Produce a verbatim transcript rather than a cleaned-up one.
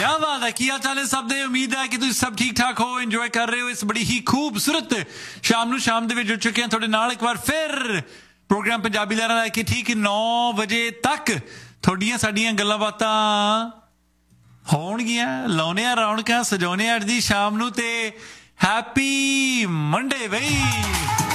क्या बात है, क्या चाले सब दे। उम्मीद है कि तुम सब ठीक ठाक हो, इंजॉय कर रहे हो इस बड़ी ही खूबसूरत शाम ਨੂੰ ਸ਼ਾਮ ਦੇ ਵਿੱਚ ਜੁੜ ਚੁੱਕੇ ਹਾਂ ਤੁਹਾਡੇ ਨਾਲ ਇੱਕ ਵਾਰ ਫਿਰ ਪ੍ਰੋਗਰਾਮ ਪੰਜਾਬੀ ਲਹਿਰਾਂ ਲੈ ਕੇ ਠੀਕ ਨੌ ਵਜੇ ਤੱਕ ਤੁਹਾਡੀਆਂ ਸਾਡੀਆਂ ਗੱਲਾਂ ਬਾਤਾਂ ਹੋਣਗੀਆਂ। ਲਾਉਣੇ ਆ ਰੌਣਕਾਂ, ਸਜਾਉਣੇ ਆ ਅੱਜ ਦੀ ਸ਼ਾਮ ਨੂੰ ਤੇ ਹੈਪੀ ਮੰਡੇ ਬਈ।